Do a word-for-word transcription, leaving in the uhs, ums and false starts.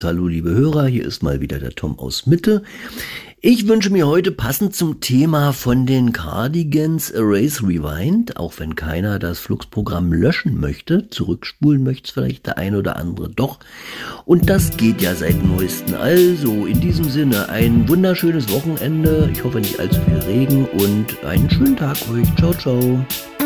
Hallo liebe Hörer, hier ist mal wieder der Tom aus Mitte. Ich wünsche mir heute passend zum Thema von den Cardigans Erase Rewind, auch wenn keiner das Fluxprogramm löschen möchte, zurückspulen möchte es vielleicht der ein oder andere doch. Und das geht ja seit neuestem. Also in diesem Sinne ein wunderschönes Wochenende, ich hoffe nicht allzu viel Regen und einen schönen Tag euch. Ciao, ciao.